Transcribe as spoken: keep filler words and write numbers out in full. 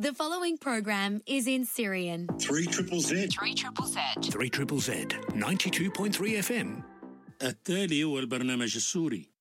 The following program is in Syrian. three triple Z. three triple Z. three triple Z ninety-two point three إف إم. التالي هو البرنامج السوري.